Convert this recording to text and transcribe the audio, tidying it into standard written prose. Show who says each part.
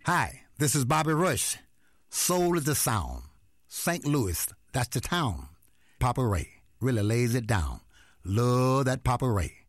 Speaker 1: Hi, this is Bobby Rush. Soul is the sound. St. Louis, that's the town. Papa Ray really lays it down. Love that Papa Ray.